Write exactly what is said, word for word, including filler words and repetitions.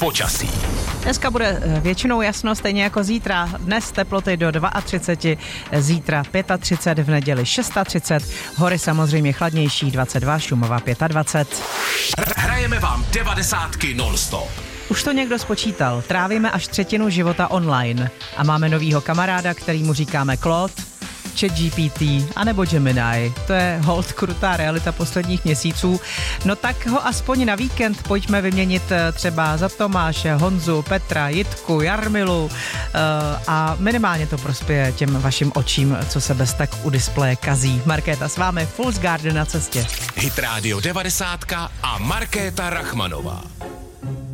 počasí. Dneska bude většinou jasno, stejně jako zítra. Dnes teploty do třicet dva, zítra třicet pět, v neděli třicet šest, hory samozřejmě chladnější, dvacet dva, Šumava dvacet pět. Hrajeme vám devadesátky non-stop. Už to někdo spočítal, trávíme až třetinu života online a máme novýho kamaráda, kterýmu říkáme Claude, ChatGPT anebo Gemini. To je hold krutá realita posledních měsíců. No tak ho aspoň na víkend pojďme vyměnit třeba za Tomáše, Honzu, Petra, Jitku, Jarmilu a minimálně to prospěje těm vašim očím, co se bez tak u displeje kazí. Markéta s vámi, Fool's Garden na cestě. Hit Radio devadesátka a Markéta Rachmanová.